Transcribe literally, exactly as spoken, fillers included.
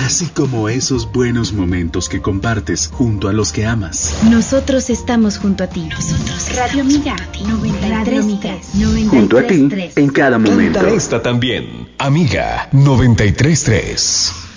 así como esos buenos momentos que compartes junto a los que amas. Nosotros estamos junto a ti. Nosotros Radio Amiga noventa y tres punto tres. Junto a ti en cada momento. Canta esta también, Amiga noventa y tres punto tres.